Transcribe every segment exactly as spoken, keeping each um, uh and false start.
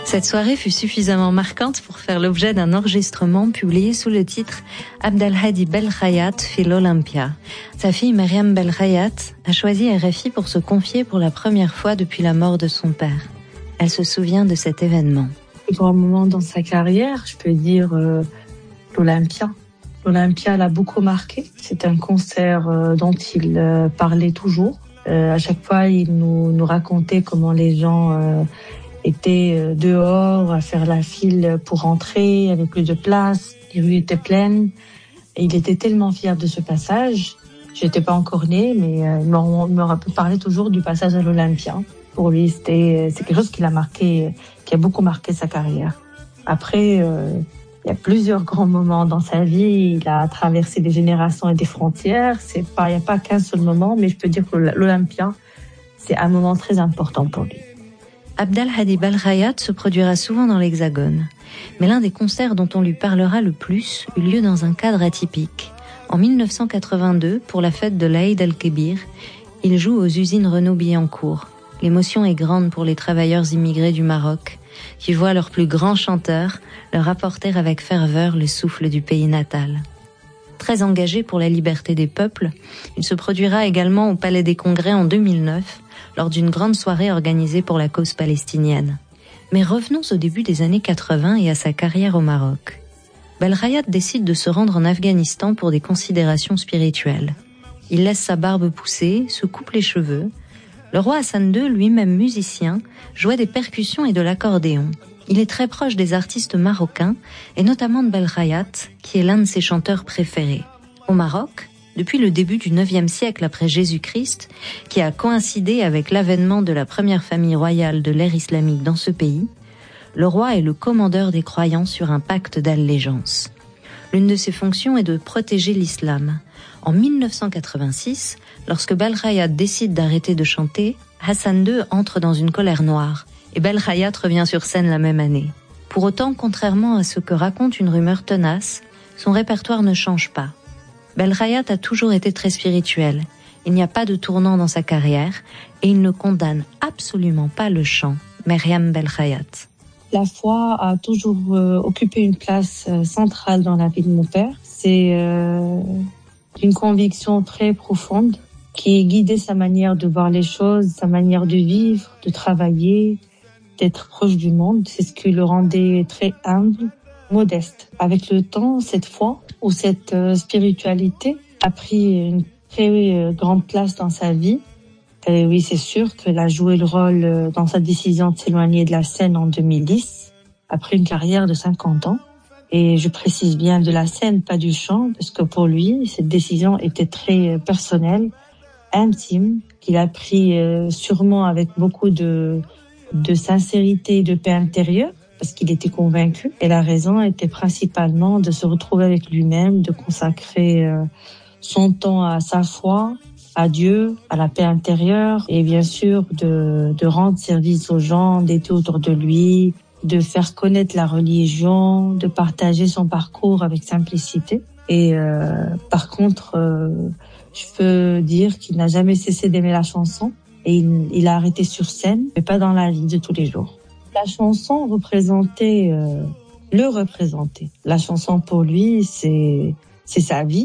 Cette soirée fut suffisamment marquante pour faire l'objet d'un enregistrement publié sous le titre Abdelhadi Belkhayat fi l'Olympia. Sa fille Myriam Belkhayat a choisi R F I pour se confier pour la première fois depuis la mort de son père. Elle se souvient de cet événement. Le grand moment dans sa carrière, je peux dire euh, l'Olympia. L'Olympia l'a beaucoup marqué. C'est un concert euh, dont il euh, parlait toujours. Euh, à chaque fois, il nous, nous racontait comment les gens euh, étaient dehors à faire la file pour rentrer, il n'y avait plus de place, les rues étaient pleines. Et il était tellement fier de ce passage. Je n'étais pas encore née, mais euh, il m'aura parlé toujours du passage à l'Olympia. Pour lui, c'était, c'est quelque chose qui l'a marqué, qui a beaucoup marqué sa carrière. Après, euh, il y a plusieurs grands moments dans sa vie. Il a traversé des générations et des frontières. C'est pas, il n'y a pas qu'un seul moment, mais je peux dire que l'Olympia, c'est un moment très important pour lui. Abdelhadi Belkhayat se produira souvent dans l'Hexagone. Mais l'un des concerts dont on lui parlera le plus eut lieu dans un cadre atypique. En dix-neuf cent quatre-vingt-deux, pour la fête de l'Aïd al-Kébir, il joue aux usines Renault-Billancourt. L'émotion est grande pour les travailleurs immigrés du Maroc, qui voient leur plus grand chanteur leur apporter avec ferveur le souffle du pays natal. Très engagé pour la liberté des peuples, il se produira également au Palais des Congrès en deux mille neuf, lors d'une grande soirée organisée pour la cause palestinienne. Mais revenons au début des années quatre-vingts et à sa carrière au Maroc. Belkhayat décide de se rendre en Afghanistan pour des considérations spirituelles. Il laisse sa barbe pousser, se coupe les cheveux. Le roi Hassan deux, lui-même musicien, jouait des percussions et de l'accordéon. Il est très proche des artistes marocains, et notamment de Belkhayat, qui est l'un de ses chanteurs préférés. Au Maroc, depuis le début du neuvième siècle après Jésus-Christ, qui a coïncidé avec l'avènement de la première famille royale de l'ère islamique dans ce pays, le roi est le commandeur des croyants sur un pacte d'allégeance. L'une de ses fonctions est de protéger l'islam. En dix-neuf cent quatre-vingt-six, lorsque Belkhayat décide d'arrêter de chanter, Hassan deux entre dans une colère noire, et Belkhayat revient sur scène la même année. Pour autant, contrairement à ce que raconte une rumeur tenace, son répertoire ne change pas. Belkhayat a toujours été très spirituel. Il n'y a pas de tournant dans sa carrière et il ne condamne absolument pas le chant. Myriam Belkhayat. La foi a toujours euh, occupé une place euh, centrale dans la vie de mon père. C'est euh, une conviction très profonde qui guidait sa manière de voir les choses, sa manière de vivre, de travailler, d'être proche du monde. C'est ce qui le rendait très humble, modeste. Avec le temps, cette foi ou cette euh, spiritualité a pris une très euh, grande place dans sa vie. Et oui, c'est sûr qu'elle a joué le rôle euh, dans sa décision de s'éloigner de la scène en deux mille dix, après une carrière de cinquante ans. Et je précise bien de la scène, pas du chant, parce que pour lui, cette décision était très personnelle, intime, qu'il a pris euh, sûrement avec beaucoup de, de sincérité et de paix intérieure, parce qu'il était convaincu. Et la raison était principalement de se retrouver avec lui-même, de consacrer euh, son temps à sa foi, à Dieu, à la paix intérieure, et bien sûr de, de rendre service aux gens, d'être autour de lui, de faire connaître la religion, de partager son parcours avec simplicité. Et euh, par contre, euh, je peux dire qu'il n'a jamais cessé d'aimer la chanson, et il, il a arrêté sur scène, mais pas dans la vie de tous les jours. La chanson représentait, euh, le représentait. La chanson pour lui, c'est, c'est sa vie.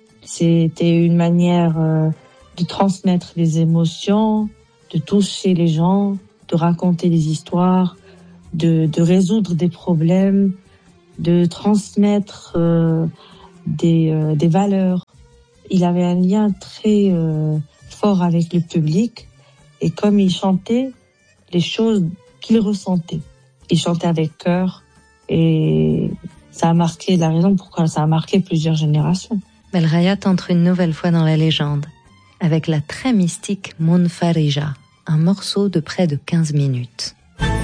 C'était une manière euh, de transmettre les émotions, de toucher les gens, de raconter des histoires, de, de résoudre des problèmes, de transmettre euh, des, euh, des valeurs. Il avait un lien très euh, fort avec le public, et comme il chantait les choses qu'il ressentait, il chantait avec cœur, et ça a marqué, la raison pourquoi ça a marqué plusieurs générations. Belkhayat entre une nouvelle fois dans la légende, avec la très mystique Munfarija, un morceau de près de quinze minutes.